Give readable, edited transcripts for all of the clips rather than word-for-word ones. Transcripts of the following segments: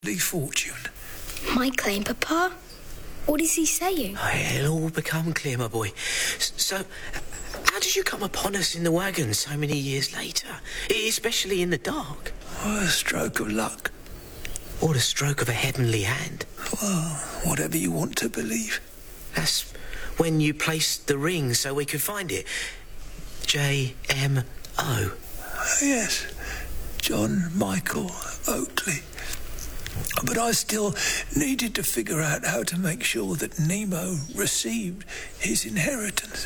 Lee Fortune. My claim, Papa? What is he saying? It'll all become clear, my boy. So, how did you come upon us in the wagon so many years later, especially in the dark? A stroke of luck. Or the stroke of a heavenly hand? Well, whatever you want to believe. That's when you placed the ring so we could find it. J-M-O. Yes, John Michael Oakley. But I still needed to figure out how to make sure that Nemo received his inheritance.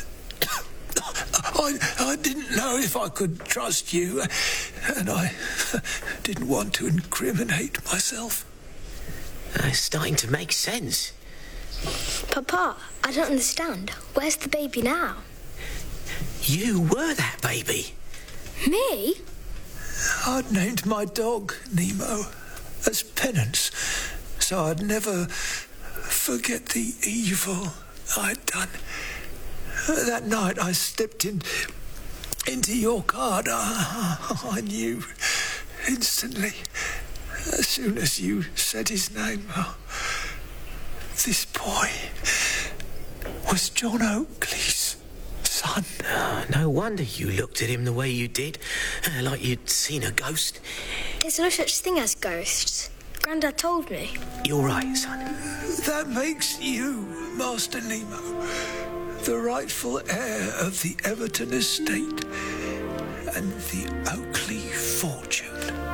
I didn't know if I could trust you, and I didn't want to incriminate myself. It's starting to make sense. Papa, I don't understand. Where's the baby now? You were that baby. Me? I'd named my dog Nemo as penance, so I'd never forget the evil I'd done. That night I stepped into your garden. I knew instantly, as soon as you said his name, this boy was John Oakley's son. No wonder you looked at him the way you did, like you'd seen a ghost. There's no such thing as ghosts. Grandad told me. You're right, son. That makes you Master Nemo, the rightful heir of the Everton estate and the Oakley fortune.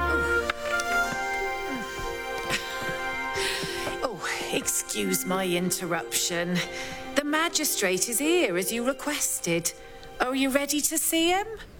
Oh, excuse my interruption. The magistrate is here as you requested. Are you ready to see him?